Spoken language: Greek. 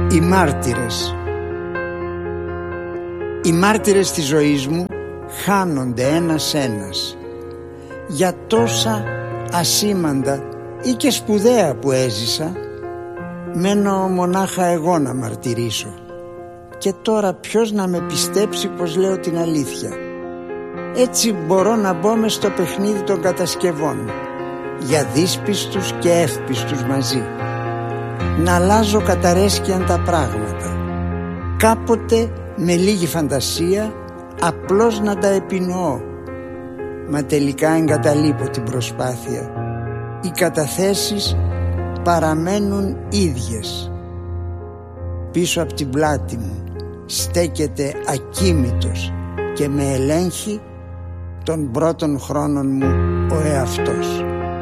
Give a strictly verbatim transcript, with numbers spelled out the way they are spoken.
Οι μάρτυρες. Οι μάρτυρες της ζωής μου χάνονται ένας-ένας. Για τόσα ασήμαντα ή και σπουδαία που έζησα, μένω μονάχα εγώ να μαρτυρήσω. Και τώρα ποιος να με πιστέψει πως λέω την αλήθεια? Έτσι μπορώ να μπω μες στο παιχνίδι των κατασκευών, για δύσπιστους και εύπιστους μαζί, να αλλάζω καταρέσκειαν τα πράγματα, κάποτε με λίγη φαντασία απλώς να τα επινοώ, μα τελικά εγκαταλείπω την προσπάθεια. Οι καταθέσεις παραμένουν ίδιες. Πίσω από την πλάτη μου στέκεται ακίμητος και με ελέγχει των πρώτων χρόνων μου ο εαυτός.